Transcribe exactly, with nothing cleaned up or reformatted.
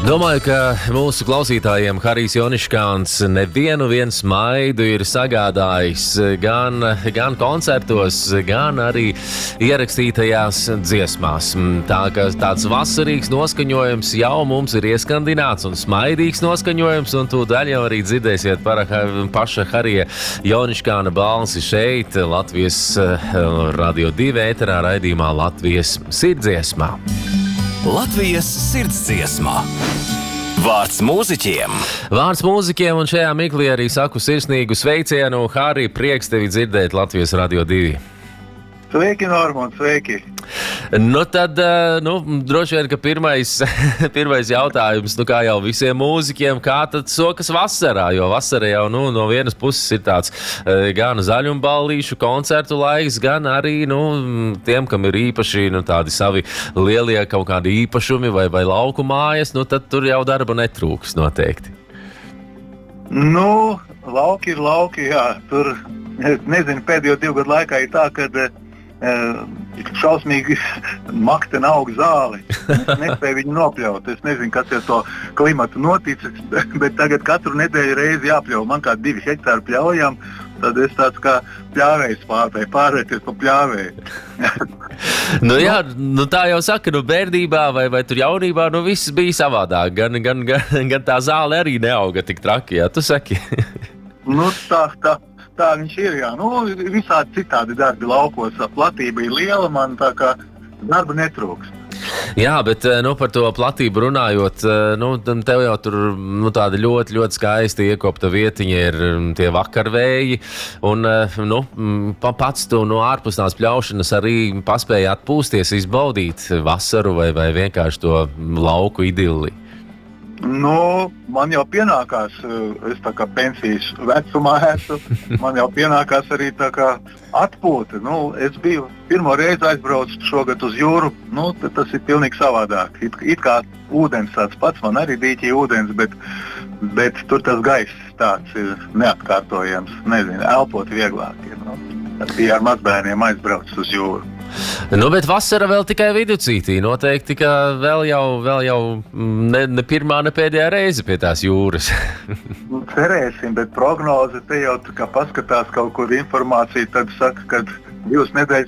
Domāju, ka mūsu klausītājiem Harijs Joniškāns nevienu vienu smaidu ir sagādājis gan, gan koncertos, gan arī ierakstītajās dziesmās. Tā kā tāds vasarīgs noskaņojums jau mums ir ieskandināts un smaidīgs noskaņojums, un tūdaļ jau arī dzirdēsiet para paša Harija Joniškāna balsi šeit, Latvijas Radio divi ēterā raidījumā Latvijas sirdsdziesmā. Latvijas sirdsdziesmā. Vārds mūziķiem. Vārds mūziķiem, un šajā mirklī arī saku sirsnīgu sveicienu. Harij, prieks tevi dzirdēt Latvijas Radio divi. Sveiki, Normand, sveiki! Nu tad, nu, droši vien, ka pirmais, pirmais jautājums, nu kā jau visiem mūziķiem, kā tad sokas vasarā? Jo vasarā jau, nu, no vienas puses ir tāds gan zaļumballīšu koncertu laiks, gan arī, nu, tiem, kam ir īpaši, nu, tādi savi lielie kaut kādi īpašumi vai, vai lauku mājas, nu, tad tur jau darba netrūks noteikti. Nu, lauki ir lauki, jā. Tur, es nezinu, pēdējo divu gadu laikā ir tā, kad šausmīgi makten aug zāli. Es nespēju viņu nopļaut. Es nezinu, kas ar to klimatu noticis, bet tagad katru nedēļu reizi jāpļauj. Man kā divi hektāri pļaujam, tad es tāds kā pļāvējs pārēju, pārēties pa pļāvēju. Nu jā, nu tā jau saka, nu bērnībā vai, vai tur jaunībā, nu viss bija savādāk. Gan, gan, gan, gan tā zāle arī neauga tik traki, jā, tu saki. Nu tā, tā. Tā viņš ir, jā. Nu, visādi citādi darbi laukos. Platība ir liela, man tā kā darba netrūks. Jā, bet nu, par to platību runājot, nu, tev jau tur nu, tāda ļoti, ļoti skaisti iekopta vietiņa ir tie vakarvēji. Un nu, pats tu no ārpus tās pļaušanas arī paspēji atpūsties, izbaudīt vasaru vai, vai vienkārši to lauku idilli. Nu, man jau pienākās, es tā kā pensijas vecumā esmu, man jau pienākās arī tā kā atpūta. Nu, es biju pirmo reizi aizbraucis šogad uz jūru, nu, tas ir pilnīgi savādāk. It, it kā ūdens tāds pats, man arī dīķī ūdens, bet, bet tur tas gaiss tāds ir neatkārtojams, nezinu, elpot vieglāk. Ir, nu. Tas bija ar mazbērniem aizbraucis uz jūru. Nu, bet vasara vēl tikai viducītī. Noteikti, ka vēl jau, vēl jau ne, ne pirmā, ne pēdējā reize pie tās jūras. Nu, cerēsim, bet prognoze te jau kā paskatās kaut kur informāciju, tad saka, ka divas nedēļas